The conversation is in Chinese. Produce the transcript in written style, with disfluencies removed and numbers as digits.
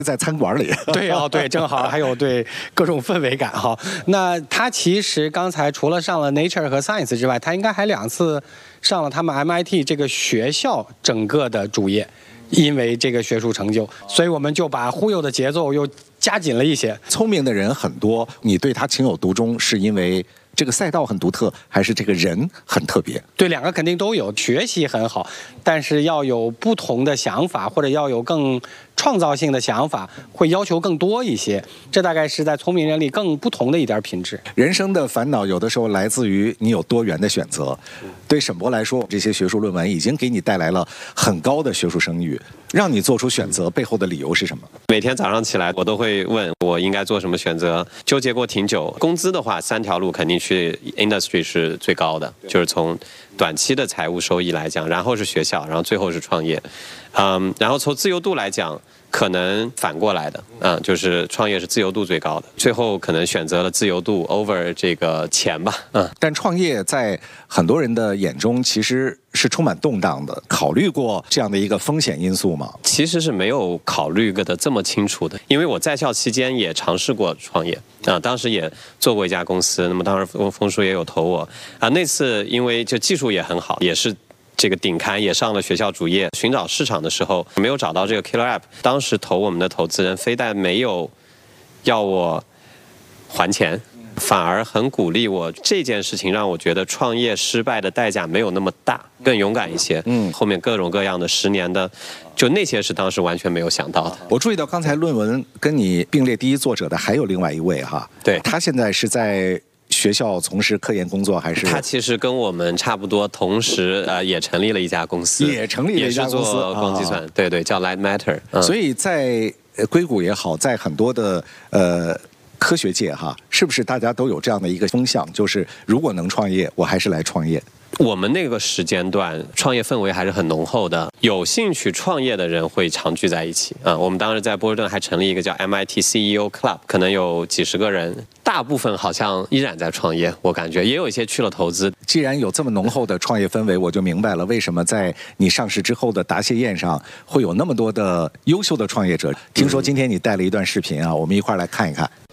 在餐馆里。 对哦，对，正好还有对各种氛围感哈。那他其实刚才除了上了 Nature 和 Science 之外，他应该还2次上了他们 MIT 这个学校整个的主页。因为这个学术成就，所以我们就把忽悠的节奏又加紧了一些。 聪明的人很多，你对他情有独钟，是因为这个赛道很独特，还是这个人很特别？ 对，2个肯定都有。学习很好，但是要有不同的想法，或者要有更创造性的想法，会要求更多一些。这大概是在聪明人里更不同的一点品质。 人生的烦恼有的时候来自于你有多元的选择。对沈博来说，这些学术论文已经给你带来了很高的学术声誉，让你做出选择背后的理由是什么？ 每天早上起来，我都会问我应该做什么选择，纠结过挺久。工资的话，3条路肯定去 industry 是最高的，就是从短期的财务收益来讲，然后是学校，然后最后是创业。然后从自由度来讲，可能反过来的，就是创业是自由度最高的，最后可能选择了自由度 over 这个钱吧。 但创业在很多人的眼中其实是充满动荡的，考虑过这样的一个风险因素吗？ 其实是没有考虑的这么清楚的，因为我在校期间也尝试过创业当时也做过一家公司，那么当时枫树也有投我那次因为就技术也很好，也是这个顶刊也上了学校主页，寻找市场的时候没有找到这个 killer app， 当时投我们的投资人非但没有要我还钱，反而很鼓励我。这件事情让我觉得创业失败的代价没有那么大，更勇敢一些。后面各种各样的10年的，就那些是当时完全没有想到的。 我注意到刚才论文跟你并列第一作者的还有另外一位哈， 对， 他现在是在学校从事科研工作还是？ 他其实跟我们差不多，同时也成立了一家公司， 也成立了一家公司， 也是做光计算，对对，叫 Light Matter。 所以在硅谷也好，在很多的科学界哈，是不是大家都有这样的一个风向，就是如果能创业，我还是来创业。 我们那个时间段创业氛围还是很浓厚的，有兴趣创业的人会常聚在一起我们当时在波士顿还成立一个叫 MIT CEO Club， 可能有几十个人，大部分好像依然在创业，我感觉也有一些去了投资。 既然有这么浓厚的创业氛围，我就明白了为什么在你上市之后的答谢宴上会有那么多的优秀的创业者。听说今天你带了一段视频我们一块儿来看一看。